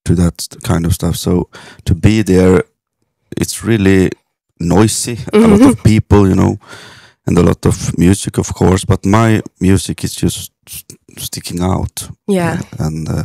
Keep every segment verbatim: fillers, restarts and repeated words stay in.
to that kind of stuff. So to be there, it's really noisy, mm-hmm. a lot of people, you know, and a lot of music, of course. But my music is just sticking out. Yeah. And uh,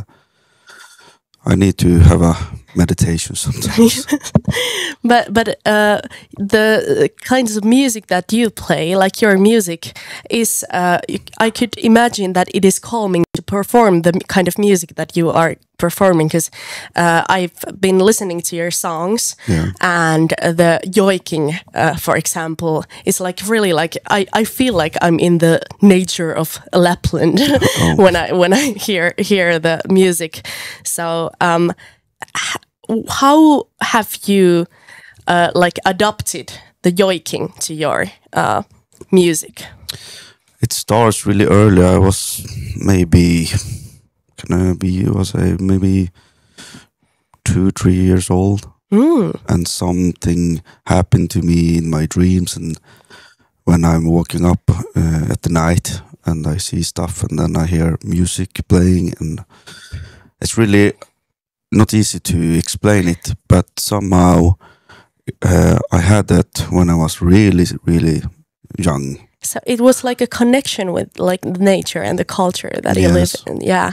I need to have a meditation sometimes. but but uh, the kinds of music that you play, like your music, is uh, I could imagine that it is calming to perform the kind of music that you are performing, because uh, I've been listening to your songs, yeah. and the yoiking, uh, for example, is like really like I, I feel like I'm in the nature of Lapland oh. when I when I hear hear the music. So um, how have you uh, like adopted the yoiking to your uh, music? It starts really early. I was maybe, can I be, was I maybe two, three years old. Mm. And something happened to me in my dreams. And when I'm walking up uh, at the night and I see stuff and then I hear music playing, and it's really not easy to explain it, but somehow uh, I had that when I was really, really young. So it was like a connection with like nature and the culture that you yes. live in. Yeah.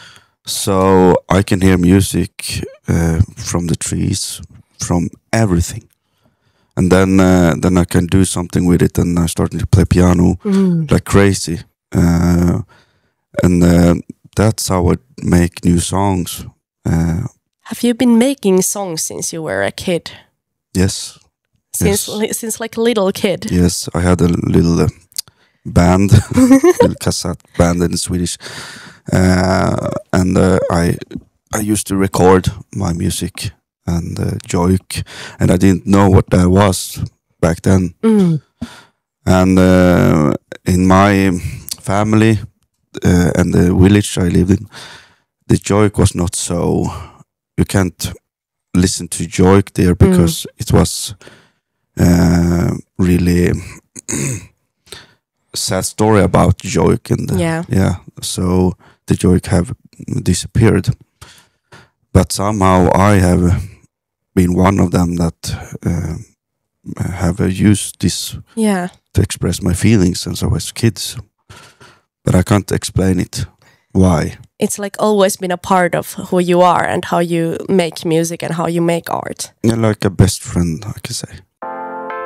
So I can hear music uh, from the trees, from everything. And then uh, then I can do something with it, and I started to play piano mm. like crazy. Uh, and uh, that's how I make new songs. Uh, Have you been making songs since you were a kid? Yes. Since yes. li- since like a little kid? Yes, I had a little uh, band, little cassette band in Swedish. Uh, and uh, I I used to record my music and uh, joik, and I didn't know what that was back then. Mm. And uh, in my family uh, and the village I lived in, the joik was not so. You can't listen to joik there because mm. it was uh, really sad story about joik, and uh, yeah, yeah. So the joik have disappeared, but somehow I have been one of them that uh, have uh, used this yeah. to express my feelings since I was kids, but I can't explain it. Why? It's like always been a part of who you are and how you make music and how you make art. Yeah, like a best friend, I can say.